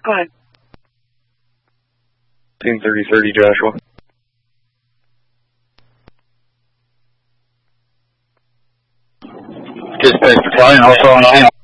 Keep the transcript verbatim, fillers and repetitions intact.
Go ahead. Team thirty thirty, Joshua. Dispatch Battalion, also on team.